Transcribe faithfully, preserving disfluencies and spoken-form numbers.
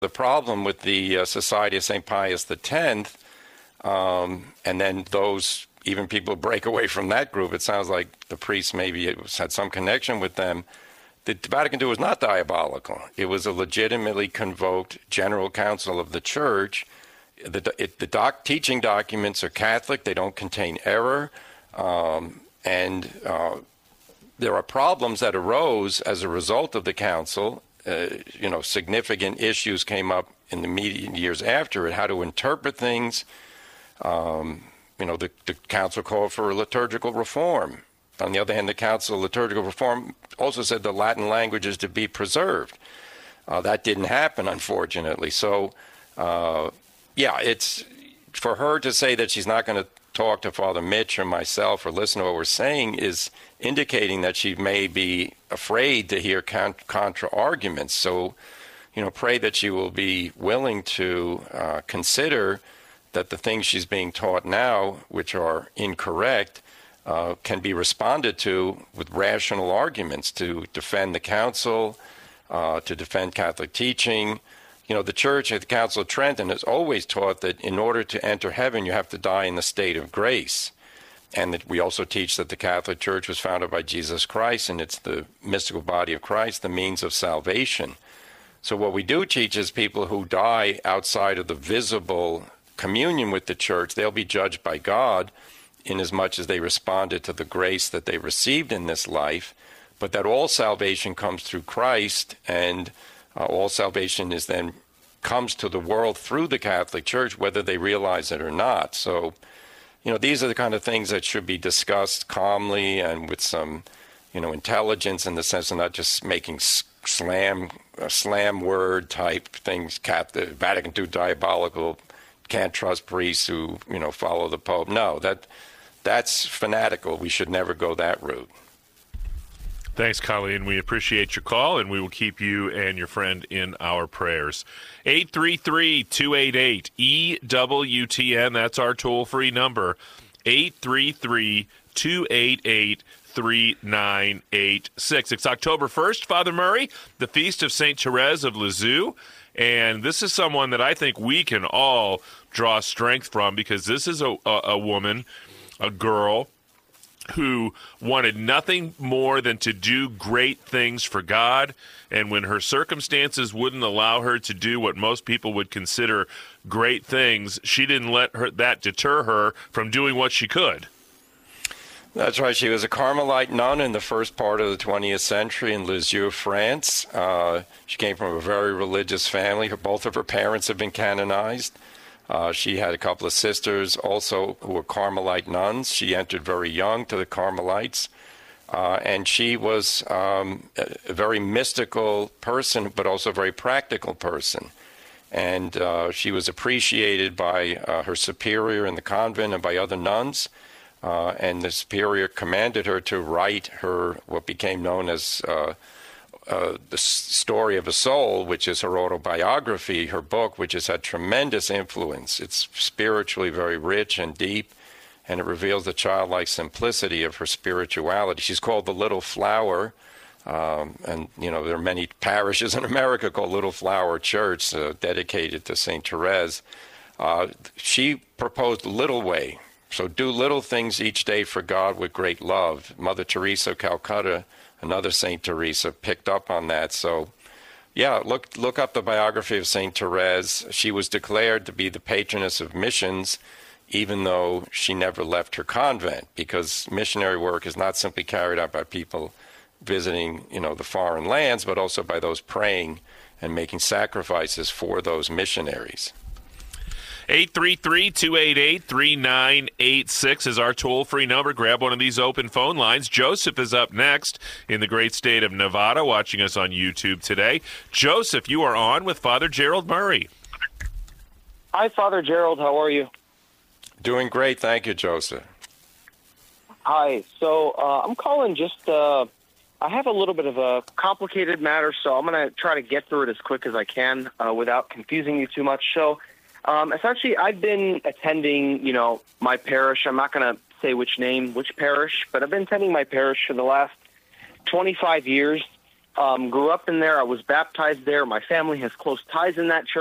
The problem with the uh, Society of Saint Pius X, um, and then those, even people break away from that group, it sounds like the priests maybe it was, had some connection with them. The Vatican two was not diabolical. It was a legitimately convoked General Council of the Church. The, it, the doc, teaching documents are Catholic. They don't contain error. Um, and uh, there are problems that arose as a result of the council. Uh, you know, significant issues came up in the immediate years after it, how to interpret things. Um, you know, the, the council called for liturgical reform. On the other hand, the Council of Liturgical Reform also said the Latin language is to be preserved. Uh, that didn't happen, unfortunately. So, uh, yeah, it's for her to say that she's not going to talk to Father Mitch or myself or listen to what we're saying is indicating that she may be afraid to hear con- contra arguments. So, you know, pray that she will be willing to uh, consider that the things she's being taught now, which are incorrect, Uh, can be responded to with rational arguments to defend the council, uh, to defend Catholic teaching. You know, the Church at the Council of Trenton has always taught that in order to enter heaven, you have to die in the state of grace. And that we also teach that the Catholic Church was founded by Jesus Christ, and it's the mystical body of Christ, the means of salvation. So what we do teach is people who die outside of the visible communion with the Church, they'll be judged by God inasmuch as they responded to the grace that they received in this life, but that all salvation comes through Christ, and uh, all salvation is then comes to the world through the Catholic Church, whether they realize it or not. So, you know, these are the kind of things that should be discussed calmly and with some, you know, intelligence, in the sense of not just making slam, uh, slam word type things. Cat, the Vatican two diabolical, can't trust priests who, you know, follow the Pope. No, that. That's fanatical. We should never go that route. Thanks, Colleen. We appreciate your call, and we will keep you and your friend in our prayers. eight three three, two eight eight, E W T N. That's our toll-free number. eight three three, two eight eight, three nine eight six. It's October first, Father Murray, the feast of Saint Therese of Lisieux. And this is someone that I think we can all draw strength from, because this is a, a, a woman, a girl who wanted nothing more than to do great things for God. And when her circumstances wouldn't allow her to do what most people would consider great things, she didn't let her, that deter her from doing what she could. That's right. She was a Carmelite nun in the first part of the twentieth century in Lisieux, France. Uh, she came from a very religious family. Her, both of her parents have been canonized. Uh, she had a couple of sisters also who were Carmelite nuns. She entered very young to the Carmelites. Uh, and she was um, a very mystical person, but also a very practical person. And uh, she was appreciated by uh, her superior in the convent and by other nuns. Uh, and the superior commanded her to write her, what became known as uh, uh, The Story of a Soul, which is her autobiography, her book, which has had tremendous influence. It's spiritually very rich and deep, and it reveals the childlike simplicity of her spirituality. She's called the Little Flower, um, and, you know, there are many parishes in America called Little Flower Church, uh, dedicated to Saint Therese. Uh, she proposed Little Way. So do little things each day for God with great love. Mother Teresa of Calcutta, another Saint Teresa, picked up on that. So, yeah, look look up the biography of Saint Therese. She was declared to be the patroness of missions, even though she never left her convent, because missionary work is not simply carried out by people visiting, you know, the foreign lands, but also by those praying and making sacrifices for those missionaries. eight three three, two eight eight, three nine eight six is our toll-free number. Grab one of these open phone lines. Joseph is up next in the great state of Nevada, watching us on YouTube today. Joseph, you are on with Father Gerald Murray. Hi, Father Gerald. How are you? Doing great. Thank you, Joseph. Hi. So uh, I'm calling just, uh, I have a little bit of a complicated matter, so I'm going to try to get through it as quick as I can uh, without confusing you too much. So Um, essentially, I've been attending, you know, my parish. I'm not going to say which name, which parish, but I've been attending my parish for the last twenty-five years. Um, grew up in there. I was baptized there. My family has close ties in that church.